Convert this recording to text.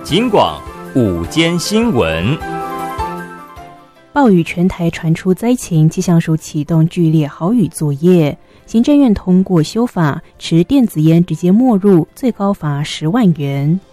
警广午间新闻。 暴雨全台传出灾情，气象署启动剧烈豪雨作业。行政院通过修法，持电子烟直接没入，最高罚10万元。